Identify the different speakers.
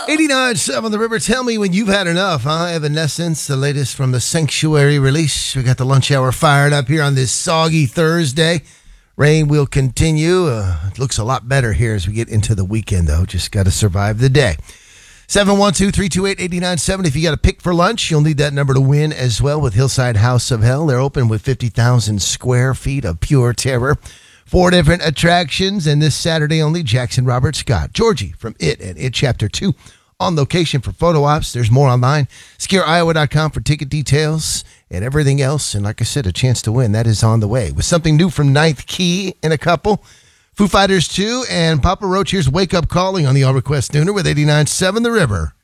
Speaker 1: 89.7 The River. Tell me when you've had enough, huh? Evanescence, the latest from the Sanctuary release. We got the lunch hour fired up here on this soggy Thursday. Rain will continue. It looks a lot better here as we get into the weekend, though. Just got to survive the day. 712-328-8970. If you got a pick for lunch, you'll need that number to win as well with Hillside House of Hell. They're open with 50,000 square feet of pure terror. 4 different attractions, and this Saturday only, Jackson Robert Scott, Georgie from It and It Chapter 2 on location for photo ops. There's more online. ScareIowa.com for ticket details and everything else. And like I said, a chance to win. That is on the way. With something new from Ninth Key in a couple. Foo Fighters 2 and Papa Roach here's Wake Up Calling on the All Request Nooner with 89.7 The River.